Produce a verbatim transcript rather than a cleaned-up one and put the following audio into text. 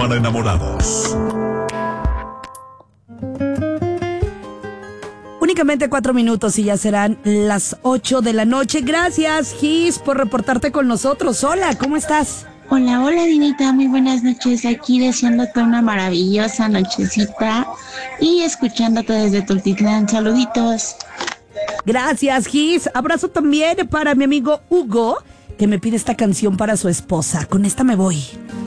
para enamorados. Únicamente cuatro minutos y ya serán las ocho de la noche. Gracias, Gis, por reportarte con nosotros. Hola, ¿cómo estás? Hola, hola Dinita, muy buenas noches. Aquí deseándote una maravillosa nochecita y escuchándote desde Tultitlán. Saluditos. Gracias, Gis. Abrazo también para mi amigo Hugo, que me pide esta canción para su esposa. Con esta me voy.